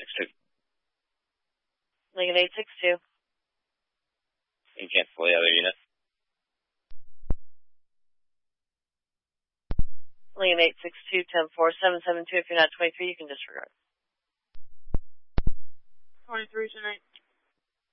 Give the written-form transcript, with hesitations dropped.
862. Lincoln 862. And cancel the other unit. Lincoln 862, 104, 772. If you're not 23, you can disregard. 23 tonight.